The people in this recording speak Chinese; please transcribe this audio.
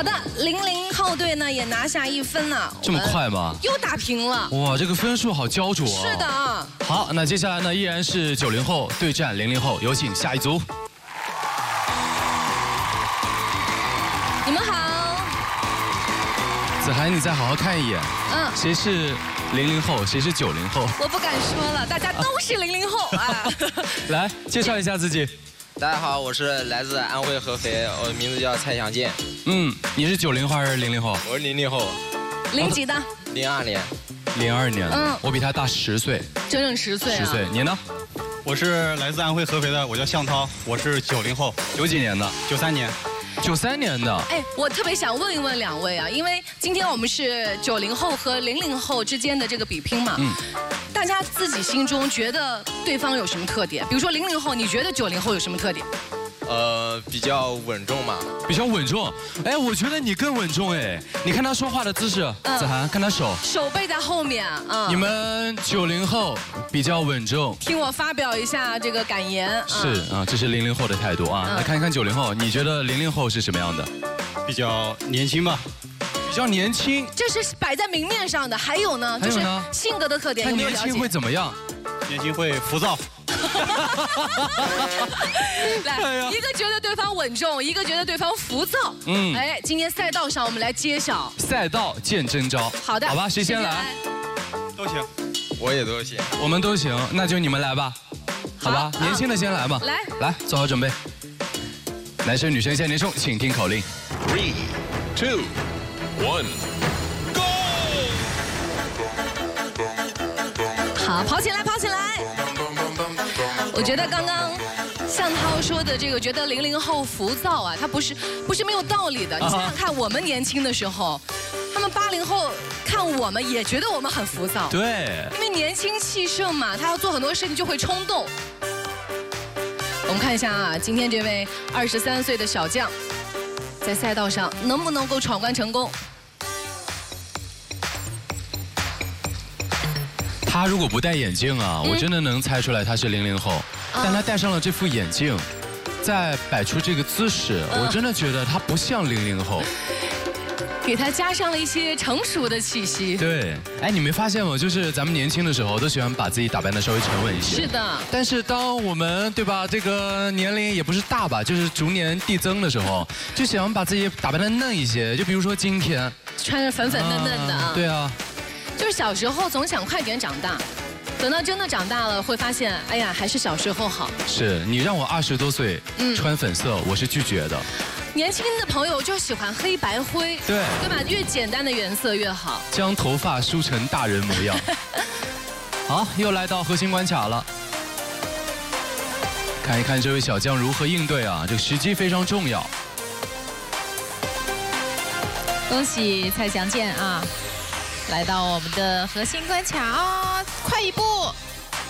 好的，00后队呢也拿下1分了， 这么快吗？ 又打平了。 哇，这个分数好焦灼啊！ 是的啊。 好，那接下来呢依然是90后对战00后，有请下一组。 你们好。 子涵，你再好好看一眼。谁是00后，谁是90后？ 我不敢说了，大家都是00后啊。 来，介绍一下自己。 大家好，我是来自安徽合肥，我的名字叫蔡祥建。 你是90后还是00后？ 我是00后。 零几的 ？02年。 02年。我比他大10岁。 整整10岁啊。10岁， 你呢？ 我是来自安徽合肥的，我叫向涛，我是90后。 90几年的 ？93年。 93年的。 哎，我特别想问一问2位啊，因为今天我们是90后和00后之间的这个比拼嘛。大家自己心中觉得对方有什么特点？比如说00后，你觉得90后有什么特点？ 比较稳重嘛。 比较稳重。哎，我觉得你更稳重哎。你看他说话的姿势，子涵，看他手背在后面啊。 你们90后比较稳重。 听我发表一下这个感言。 是啊，这是00后的态度啊。来看一看90后，你觉得00后是什么样的？ 比较年轻吧。 比较年轻， 这是摆在明面上的。还有呢，就是性格的特点有没有了解？ 他年轻会怎么样？ 年轻会浮躁。 来，一个觉得对方稳重，一个觉得对方浮躁。哎，今天赛道上我们来揭晓。 赛道见真招。 好的， 好吧，谁先来？ 都行， 我也都行， 我们都行，那就你们来吧。好吧，年轻的先来吧。来，做好准备。男生女生向前冲，请听口令。 3, 2, 1, go！ 好，跑起来，跑起来！我觉得刚刚向涛说的这个，觉得00后浮躁啊，他不是没有道理的。你想想看，我们年轻的时候，他们80后看我们也觉得我们很浮躁。 对， 因为年轻气盛嘛，他要做很多事情就会冲动。我们看一下啊，今天这位23岁的小将，在赛道上能不能够闯关成功？ 他如果不戴眼镜啊，我真的能猜出来他是00后。但他戴上了这副眼镜，再摆出这个姿势，我真的觉得他不像00后。 给他加上了一些成熟的气息。 对，哎，你没发现吗？就是咱们年轻的时候都喜欢把自己打扮得稍微沉稳一些。 是的。 但是当我们对吧，这个年龄也不是大吧，就是逐年递增的时候，就喜欢把自己打扮得嫩一些。就比如说今天， 穿着粉粉嫩嫩的啊。 对啊。 就是小时候总想快点长大，等到真的长大了，会发现，哎呀，还是小时候好。 是你让我20多岁穿粉色，我是拒绝的。 年轻的朋友就喜欢黑白灰，对吧？越简单的颜色越好。 将头发梳成大人模样。好，又来到核心关卡了，看一看这位小将如何应对啊！这个时机非常重要。 恭喜蔡祥建啊，来到我们的核心关卡啊，快一步！